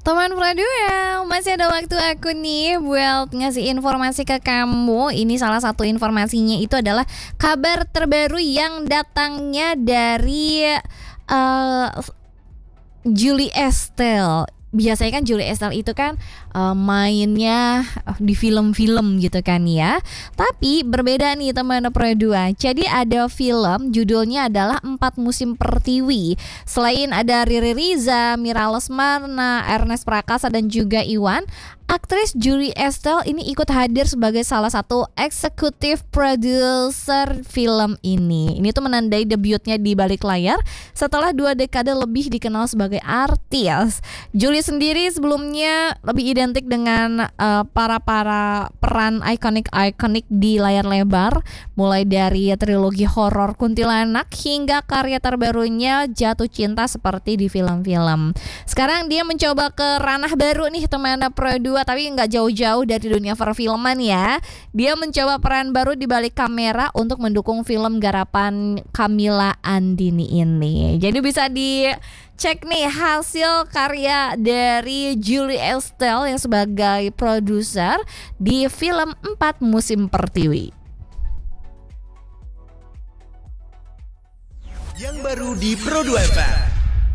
Teman Pradua, masih ada waktu aku nih buat ngasih informasi ke kamu. Ini salah satu informasinya itu adalah kabar terbaru yang datangnya dari eh, Julie Estelle. Biasanya kan Julie Estelle itu kan mainnya di film-film gitu kan ya. Tapi berbeda nih teman Pro 2. Jadi ada film judulnya adalah 4 Musim Pertiwi. Selain ada Riri Riza, Mira Lesmana, Ernest Prakasa dan juga Iwan, aktris Julie Estelle ini ikut hadir sebagai salah satu eksekutif produser film ini. Ini tuh menandai debutnya di balik layar setelah 2 dekade lebih dikenal sebagai artis. Julie sendiri sebelumnya lebih identik dengan para peran ikonik di layar lebar, mulai dari trilogi horor Kuntilanak hingga karya terbarunya Jatuh Cinta seperti di film-film. Sekarang dia mencoba ke ranah baru nih teman Pro 2, tapi nggak jauh-jauh dari dunia perfilman ya. Dia mencoba peran baru di balik kamera untuk mendukung film garapan Camilla Andini ini. Jadi bisa dicek nih hasil karya dari Julie Estelle yang sebagai produser di film 4 Musim Pertiwi. Yang baru di Pro 2 FM.